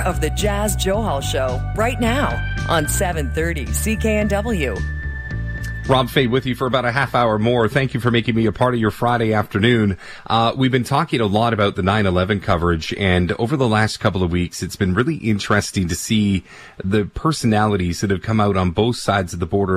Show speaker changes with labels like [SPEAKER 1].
[SPEAKER 1] of the Jazz Johal Show right now on 730 CKNW.
[SPEAKER 2] Rob Fay with you for about a half hour more. Thank you for making me a part of your Friday afternoon. We've been talking a lot about the 9/11 coverage, and over the last couple of weeks, it's been really interesting to see the personalities that have come out on both sides of the border